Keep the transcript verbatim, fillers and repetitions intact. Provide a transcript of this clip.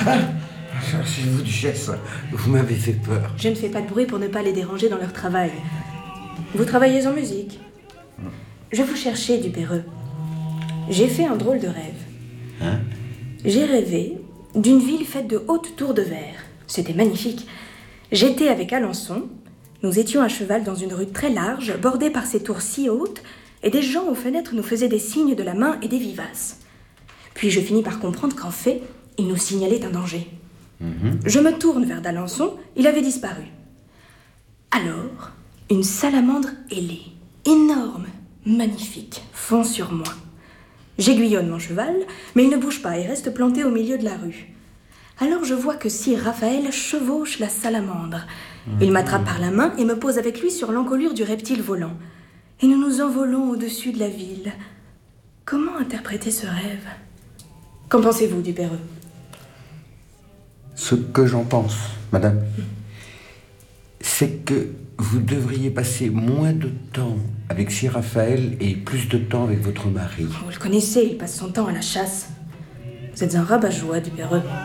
C'est vous, duchesse. Vous m'avez fait peur. Je ne fais pas de bruit pour ne pas les déranger dans leur travail. Vous travaillez en musique. Je vous cherchais, Dupéreux. J'ai fait un drôle de rêve. Hein? J'ai rêvé d'une ville faite de hautes tours de verre. C'était magnifique. J'étais avec Alençon. Nous étions à cheval dans une rue très large, bordée par ces tours si hautes, et des gens aux fenêtres nous faisaient des signes de la main et des vivaces. Puis je finis par comprendre qu'en fait, ils nous signalaient un danger. Mm-hmm. Je me tourne vers d'Alençon, il avait disparu. Alors, une salamandre ailée, énorme, magnifique, fond sur moi. J'aiguillonne mon cheval, mais il ne bouge pas et reste planté au milieu de la rue. Alors je vois que Sire Raphaël chevauche la salamandre. Il m'attrape par la main et me pose avec lui sur l'encolure du reptile volant. Et nous nous envolons au-dessus de la ville. Comment interpréter ce rêve? Qu'en pensez-vous, Dupéreux? Ce que j'en pense, madame, c'est que vous devriez passer moins de temps avec Sir Raphaël et plus de temps avec votre mari. Vous le connaissez, il passe son temps à la chasse. Vous êtes un rabat-joie, Dupéreux.